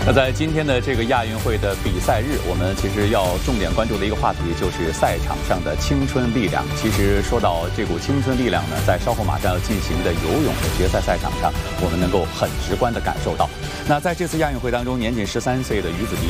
那在今天的这个亚运会的比赛日，我们其实要重点关注的一个话题就是赛场上的青春力量。其实说到这股青春力量呢，在稍后马上要进行的游泳的决赛赛场上，我们能够很直观地感受到。那在这次亚运会当中，年仅13岁的于子迪